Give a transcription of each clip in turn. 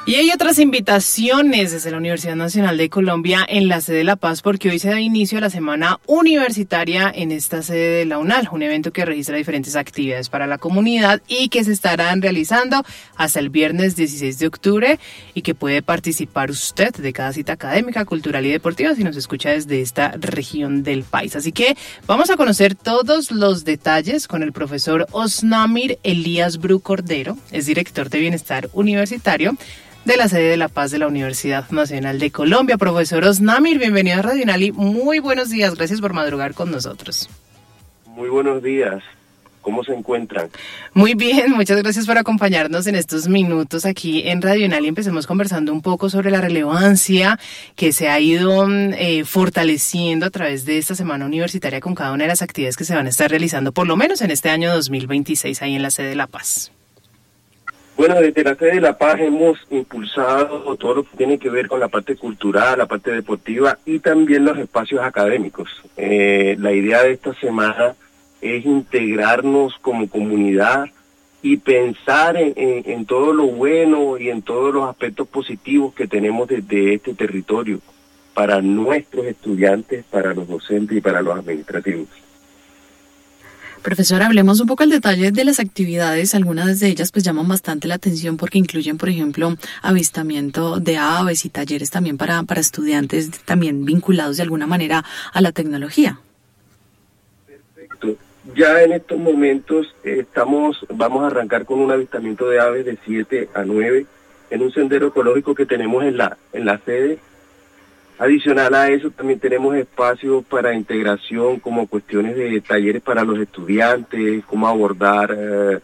Y hay otras invitaciones desde la Universidad Nacional de Colombia en la sede de La Paz, porque hoy se da inicio a la semana universitaria en esta sede de la UNAL, un evento que registra diferentes actividades para la comunidad y que se estarán realizando hasta el viernes 16 de octubre y que puede participar usted de cada cita académica, cultural y deportiva si nos escucha desde esta región del país. Así que vamos a conocer todos los detalles con el profesor Osnamir Elías Bru Cordero, es director de Bienestar Universitario de la sede de La Paz de la Universidad Nacional de Colombia. Profesor Osnamir, bienvenido a Radio UNALI. Muy buenos días, gracias por madrugar con nosotros. Muy buenos días, ¿cómo se encuentran? Muy bien, muchas gracias por acompañarnos en estos minutos aquí en Radio UNALI. Empecemos conversando un poco sobre la relevancia que se ha ido fortaleciendo a través de esta semana universitaria con cada una de las actividades que se van a estar realizando, por lo menos en este año 2026, ahí en la sede de La Paz. Bueno, desde la sede de La Paz hemos impulsado todo lo que tiene que ver con la parte cultural, la parte deportiva y también los espacios académicos. La idea de esta semana es integrarnos como comunidad y pensar en todo lo bueno y en todos los aspectos positivos que tenemos desde este territorio para nuestros estudiantes, para los docentes y para los administrativos. Profesor, hablemos un poco al detalle de las actividades. Algunas de ellas pues llaman bastante la atención porque incluyen, por ejemplo, avistamiento de aves y talleres también para estudiantes también vinculados de alguna manera a la tecnología. Perfecto. Ya en estos momentos vamos a arrancar con un avistamiento de aves de 7 a 9 en un sendero ecológico que tenemos en la sede. Adicional a eso, también tenemos espacios para integración, como cuestiones de talleres para los estudiantes, cómo abordar,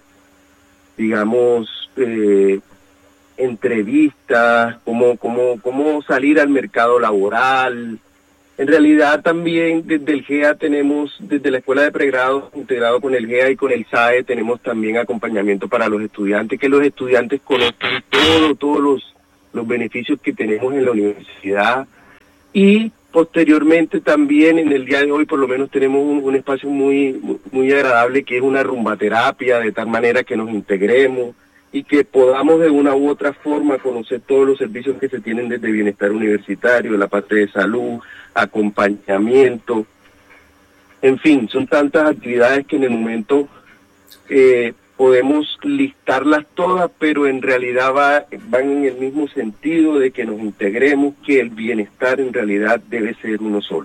entrevistas, cómo salir al mercado laboral. En realidad también desde el GEA desde la Escuela de Pregrado, integrado con el GEA y con el SAE, tenemos también acompañamiento para los estudiantes, que los estudiantes conozcan todos los beneficios que tenemos en la universidad. Y posteriormente también en el día de hoy por lo menos tenemos un espacio muy agradable que es una rumbaterapia, de tal manera que nos integremos y que podamos de una u otra forma conocer todos los servicios que se tienen desde bienestar universitario, la parte de salud, acompañamiento, en fin, son tantas actividades que en el momento podemos listarlas todas, pero en realidad van en el mismo sentido de que nos integremos, que el bienestar en realidad debe ser uno solo.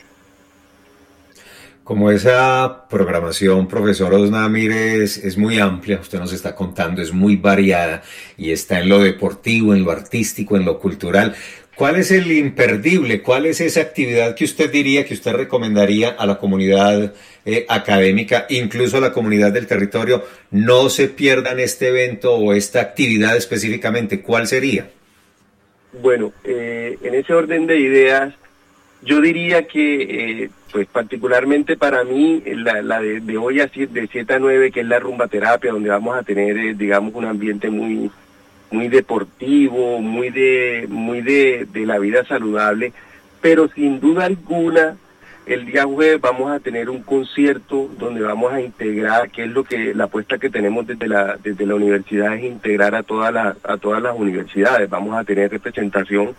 Como esa programación, profesor Osnamir, es muy amplia, usted nos está contando, es muy variada y está en lo deportivo, en lo artístico, en lo cultural. ¿Cuál es el imperdible? ¿Cuál es esa actividad que usted diría, que usted recomendaría a la comunidad académica, incluso a la comunidad del territorio? No se pierdan este evento o esta actividad específicamente. ¿Cuál sería? Bueno, en ese orden de ideas, yo diría que, pues particularmente para mí, la de hoy de 7 a 9, que es la rumbaterapia, donde vamos a tener, un ambiente muy deportivo, muy de la vida saludable, pero sin duda alguna el día jueves vamos a tener un concierto donde vamos a integrar, que es la apuesta que tenemos desde la universidad, es integrar a todas las universidades. Vamos a tener representación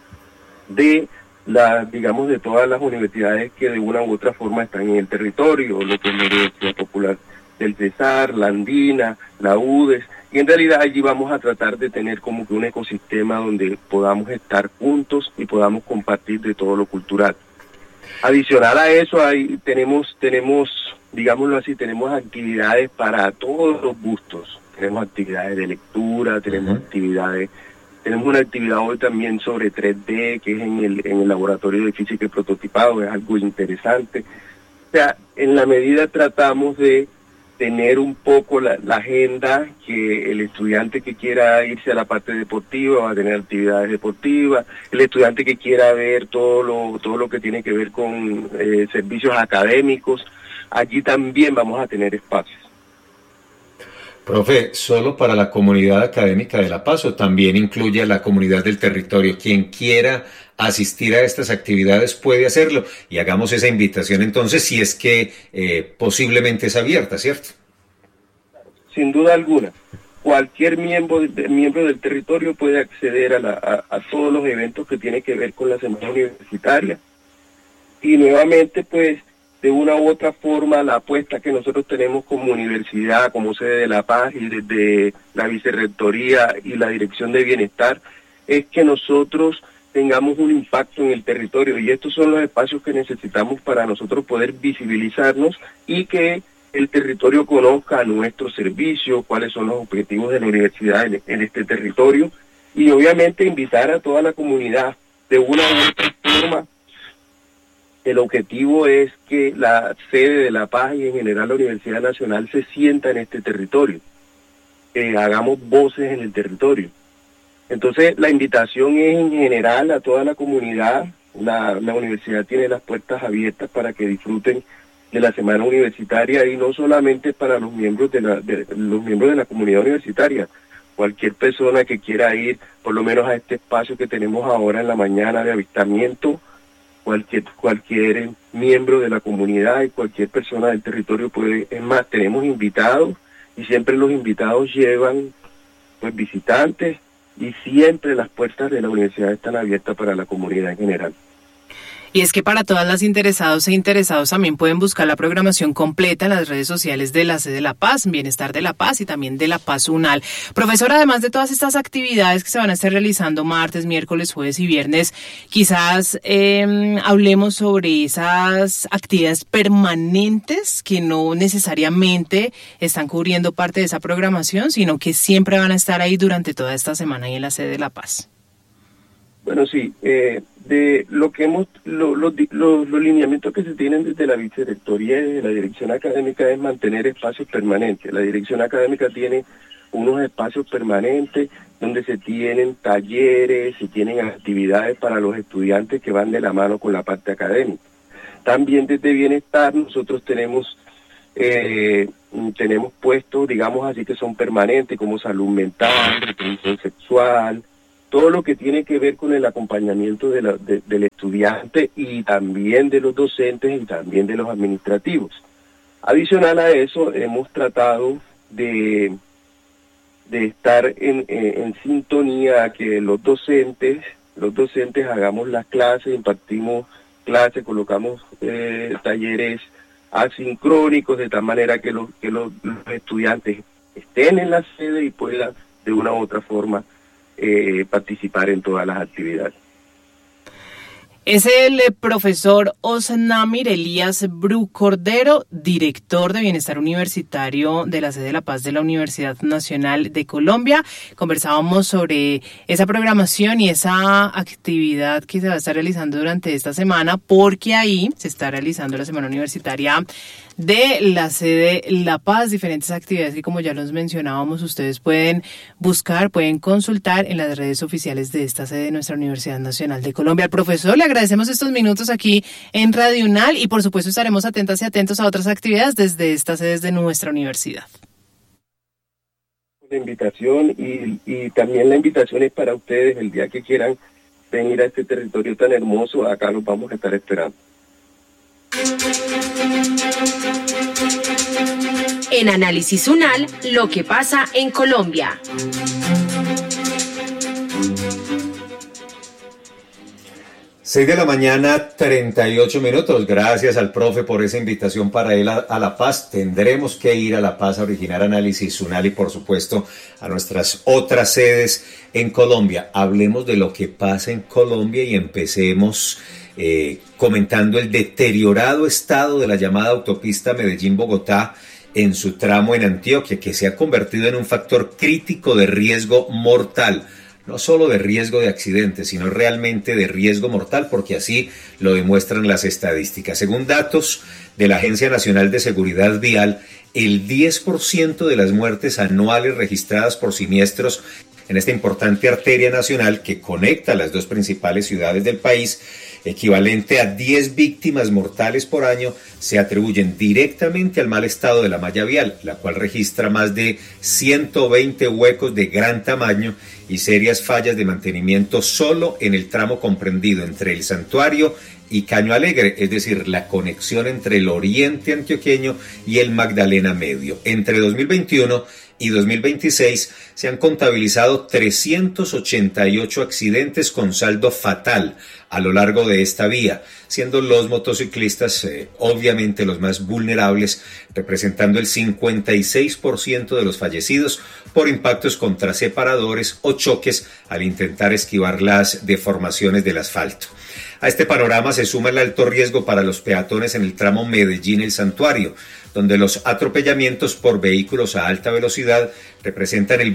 de de todas las universidades que de una u otra forma están en el territorio, lo que es la Universidad Popular del Cesar, la Andina, la UDES. Y en realidad allí vamos a tratar de tener como que un ecosistema donde podamos estar juntos y podamos compartir de todo lo cultural. Adicional a eso, ahí tenemos, digámoslo así, tenemos actividades para todos los gustos. Tenemos actividades de lectura, tenemos una actividad hoy también sobre 3D, que es en el laboratorio de física y prototipado, es algo interesante. O sea, en la medida tratamos de tener un poco la agenda, que el estudiante que quiera irse a la parte deportiva va a tener actividades deportivas, el estudiante que quiera ver todo lo que tiene que ver con servicios académicos, allí también vamos a tener espacios. Profe, ¿solo para la comunidad académica de La Paz o también incluye a la comunidad del territorio? Quien quiera asistir a estas actividades puede hacerlo, y hagamos esa invitación entonces, si es que posiblemente es abierta, ¿cierto? Sin duda alguna. cualquier miembro del territorio puede acceder a todos los eventos que tienen que ver con la semana universitaria. Y nuevamente, pues, de una u otra forma, la apuesta que nosotros tenemos como universidad, como sede de La Paz y desde la Vicerrectoría y la Dirección de Bienestar, es que nosotros tengamos un impacto en el territorio, y estos son los espacios que necesitamos para nosotros poder visibilizarnos y que el territorio conozca nuestros servicios, cuáles son los objetivos de la universidad en este territorio, y obviamente invitar a toda la comunidad de una u otra forma. El objetivo es que la sede de La Paz y en general la Universidad Nacional se sienta en este territorio, hagamos voces en el territorio. Entonces la invitación es en general a toda la comunidad. La universidad tiene las puertas abiertas para que disfruten de la semana universitaria, y no solamente para los miembros de la comunidad universitaria. Cualquier persona que quiera ir por lo menos a este espacio que tenemos ahora en la mañana de avistamiento, cualquier miembro de la comunidad y cualquier persona del territorio puede. Es más, tenemos invitados y siempre los invitados llevan pues visitantes, y siempre las puertas de la universidad están abiertas para la comunidad en general. Y es que para todas las interesados e interesados también pueden buscar la programación completa en las redes sociales de la sede de La Paz, Bienestar de La Paz y también de La Paz UNAL. Profesor, además de todas estas actividades que se van a estar realizando martes, miércoles, jueves y viernes, quizás hablemos sobre esas actividades permanentes que no necesariamente están cubriendo parte de esa programación, sino que siempre van a estar ahí durante toda esta semana ahí en la sede de La Paz. Bueno, sí, de lo que los lineamientos que se tienen desde la Vicerrectoría y desde la Dirección Académica es mantener espacios permanentes. La Dirección Académica tiene unos espacios permanentes donde se tienen talleres, se tienen actividades para los estudiantes que van de la mano con la parte académica. También desde Bienestar nosotros tenemos puestos, digamos así, que son permanentes, como salud mental, reproducción sexual, todo lo que tiene que ver con el acompañamiento del estudiante y también de los docentes y también de los administrativos. Adicional a eso, hemos tratado de estar en sintonía, que los docentes hagamos las clases, impartimos clases, colocamos talleres asincrónicos, de tal manera que los estudiantes estén en la sede y puedan de una u otra forma participar en todas las actividades. Es el profesor Osnamir Elías Bru Cordero, director de Bienestar Universitario de la sede de La Paz de la Universidad Nacional de Colombia. Conversábamos sobre esa programación y esa actividad que se va a estar realizando durante esta semana, porque ahí se está realizando la semana universitaria de la sede La Paz, diferentes actividades que, como ya los mencionábamos, ustedes pueden buscar, pueden consultar en las redes oficiales de esta sede de nuestra Universidad Nacional de Colombia. Al profesor le agradecemos estos minutos aquí en Radio UNAL y por supuesto estaremos atentas y atentos a otras actividades desde esta sede de nuestra universidad. La invitación y también la invitación es para ustedes, el día que quieran venir a este territorio tan hermoso, acá los vamos a estar esperando. En Análisis UNAL, lo que pasa en Colombia. 6 de la mañana, 38 minutos. Gracias al profe por esa invitación para él a La Paz. Tendremos que ir a La Paz a originar Análisis UNAL y, por supuesto, a nuestras otras sedes en Colombia. Hablemos de lo que pasa en Colombia y empecemos comentando el deteriorado estado de la llamada autopista Medellín-Bogotá en su tramo en Antioquia, que se ha convertido en un factor crítico de riesgo mortal. No solo de riesgo de accidentes, sino realmente de riesgo mortal, porque así lo demuestran las estadísticas. Según datos de la Agencia Nacional de Seguridad Vial, el 10% de las muertes anuales registradas por siniestros en esta importante arteria nacional que conecta las dos principales ciudades del país, equivalente a 10 víctimas mortales por año, se atribuyen directamente al mal estado de la malla vial, la cual registra más de 120 huecos de gran tamaño y serias fallas de mantenimiento solo en el tramo comprendido entre el Santuario y Caño Alegre, es decir, la conexión entre el oriente antioqueño y el Magdalena Medio. Entre 2021 y 2026 se han contabilizado 388 accidentes con saldo fatal a lo largo de esta vía, siendo los motociclistas obviamente los más vulnerables, representando el 56% de los fallecidos por impactos contra separadores o choques al intentar esquivar las deformaciones del asfalto. A este panorama se suma el alto riesgo para los peatones en el tramo Medellín-El Santuario, donde los atropellamientos por vehículos a alta velocidad representan el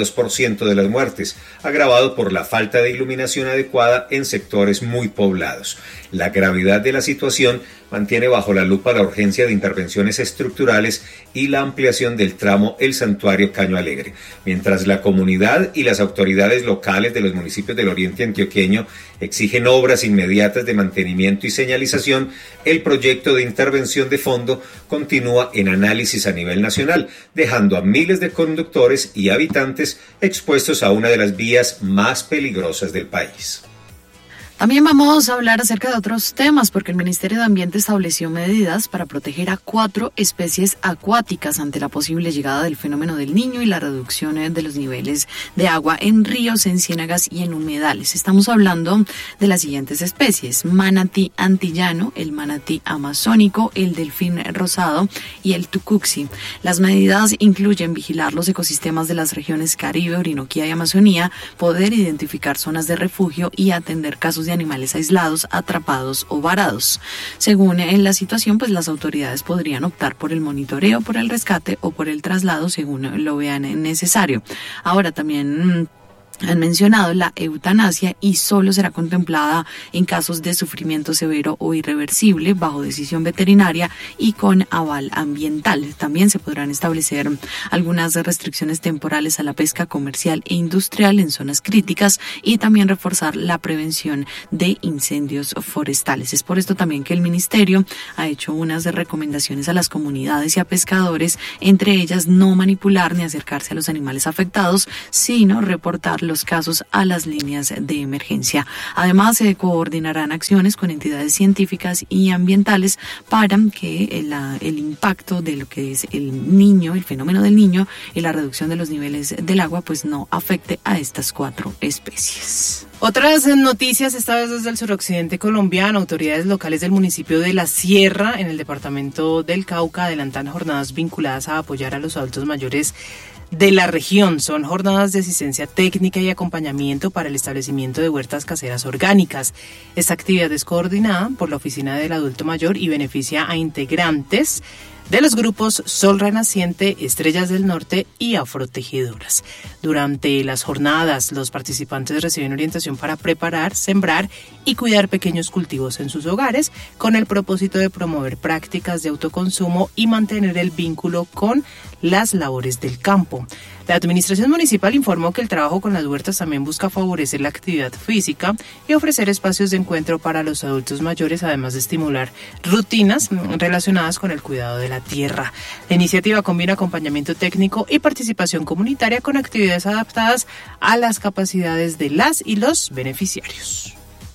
22% de las muertes, agravado por la falta de iluminación adecuada en sectores muy poblados. La gravedad de la situación mantiene bajo la lupa la urgencia de intervenciones estructurales y la ampliación del tramo El Santuario-Caño Alegre, mientras la comunidad y las autoridades locales de los municipios del oriente antioqueño exigen obras inmediatas de mantenimiento y señalización. El proyecto de intervención de fondo continúa en análisis a nivel nacional, dejando a miles de conductores y habitantes expuestos a una de las vías más peligrosas del país. También vamos a hablar acerca de otros temas, porque el Ministerio de Ambiente estableció medidas para proteger a 4 especies acuáticas ante la posible llegada del fenómeno del Niño y la reducción de los niveles de agua en ríos, en ciénagas y en humedales. Estamos hablando de las siguientes especies: manatí antillano, el manatí amazónico, el delfín rosado y el tucuxi. Las medidas incluyen vigilar los ecosistemas de las regiones Caribe, Orinoquía y Amazonía, poder identificar zonas de refugio y atender casos de animales aislados, atrapados o varados. Según en la situación, pues las autoridades podrían optar por el monitoreo, por el rescate o por el traslado según lo vean necesario. Ahora también han mencionado la eutanasia y solo será contemplada en casos de sufrimiento severo o irreversible bajo decisión veterinaria y con aval ambiental. También se podrán establecer algunas restricciones temporales a la pesca comercial e industrial en zonas críticas y también reforzar la prevención de incendios forestales. Es por esto también que el Ministerio ha hecho unas recomendaciones a las comunidades y a pescadores, entre ellas no manipular ni acercarse a los animales afectados, sino reportar los casos a las líneas de emergencia. Además, se coordinarán acciones con entidades científicas y ambientales para que el impacto de lo que es el niño, el fenómeno del Niño y la reducción de los niveles del agua, pues no afecte a estas 4 especies. Otras noticias, esta vez desde el suroccidente colombiano. Autoridades locales del municipio de La Sierra, en el departamento del Cauca, adelantan jornadas vinculadas a apoyar a los adultos mayores de la región. Son jornadas de asistencia técnica y acompañamiento para el establecimiento de huertas caseras orgánicas. Esta actividad es coordinada por la Oficina del Adulto Mayor y beneficia a integrantes de los grupos Sol Renaciente, Estrellas del Norte y Afrotejedoras. Durante las jornadas, los participantes reciben orientación para preparar, sembrar y cuidar pequeños cultivos en sus hogares, con el propósito de promover prácticas de autoconsumo y mantener el vínculo con las labores del campo. La administración municipal informó que el trabajo con las huertas también busca favorecer la actividad física y ofrecer espacios de encuentro para los adultos mayores, además de estimular rutinas relacionadas con el cuidado de la tierra. La iniciativa combina acompañamiento técnico y participación comunitaria con actividades adaptadas a las capacidades de las y los beneficiarios.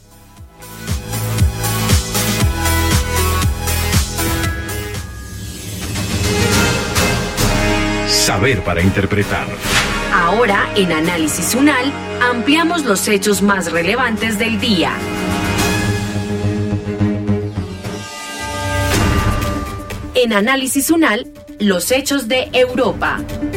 Saber para interpretar. Ahora, en Análisis UNAL, ampliamos los hechos más relevantes del día. En Análisis UNAL, los hechos de Europa.